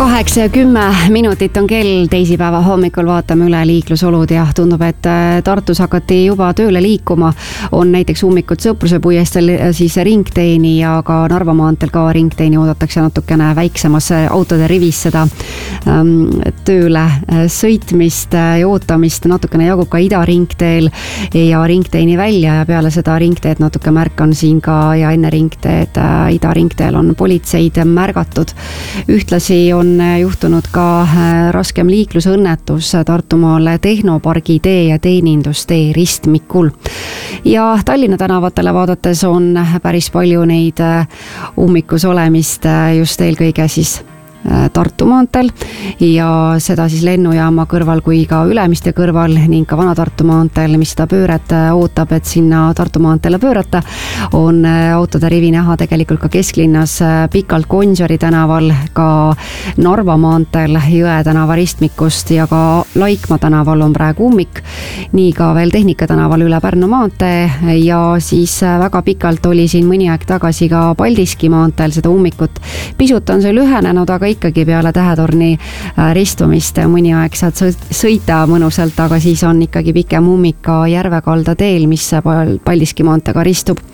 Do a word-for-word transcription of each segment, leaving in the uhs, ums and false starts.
kaheksa ja kümme minutit on kell, teisipäeva hommikul vaatame üle liiklusolud ja tundub, et Tartus hakati juba tööle liikuma. On näiteks ummikud Sõpruse puiesteel, siis ringteeni ja ka Narva maanteel ka ringteeni oodatakse natukene väiksemas autode rivis seda tööle sõitmist ja ootamist. Natukene jagub ka Ida ringteel ja ringteeni välja ja peale seda ringteed natuke märkan siin ka ja enne ringteed Ida ringteel on politseid märgatud. Ühtlasi on juhtunud ka raskem liiklusõnnetus Tartumaal Tehnopargi tee ja teenindustee ristmikul. Ja Tallinna tänavatele vaadates on päris palju neid ummikus olemist just eelkõige siis Tartu maanteel ja seda siis lennujaama kõrval kui ka Ülemiste kõrval ning ka Vana-Tartu maanteel, mis seda pööret ootab, et sinna Tartu maanteele pöörata, on autode rivi näha tegelikult ka kesklinnas pikalt Gonsiori tänaval, ka Narva maanteel Jõe tänava ristmikust ja ka Laikmaa tänaval on praegu ummik, nii ka veel Tehnika tänaval üle Pärnu maantee ja siis väga pikalt oli siin mõni aeg tagasi ka Paldiski maanteel seda ummikut. Pisut on see lühenenud, aga ikkagi peale Tähetorni ristumist mõni aeg saad sõita mõnusalt, aga siis on ikkagi pikem ummik ka Järvekalda teel, mis Paldiski maantega ristub.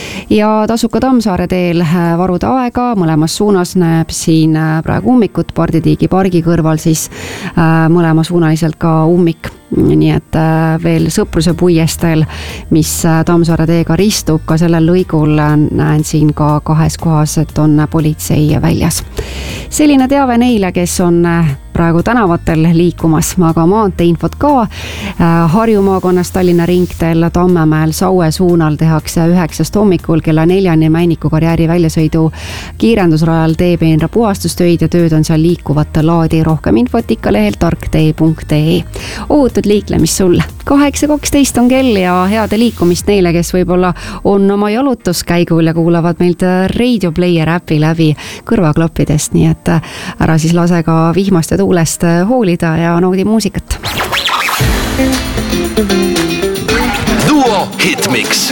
Ja Tasuka Tammsaare teel Varude aega mõlemas suunas näeb siin praegu ummikut, Parditiigi pargi kõrval siis mõlemasuunaliselt ka ummik. Nii et veel Sõpruse puiesteel, mis Tammsaare teega ristub, ka sellel lõigul näen siin ka kahes kohas, et on politsei väljas. Selline teave neile, kes on praegu tänavatel liikumas, aga maanteeinfot ka. Harju maakonnas Tallinna ringteel Tammemäel Saue suunal tehakse üheksast hommikul kella neljani Männiku karjääri väljasõidu kiirendusrajal teepeenra puhastustöid ja tööd on seal liikuvate laadi. Rohkem infot ikka lehel tarktee punkt ee. Ohutud liiklemist sulle. kaheksa kaksteist on kell ja heade liikumist neile, kes võib-olla on oma jalutuskäigul ja kuulavad meilt Radio Player äpi läbi kõrvaklappidest, nii et ära siis lase ka vihmast ja tuulest hoolida ja naudi muusikat. Duo Hitmix.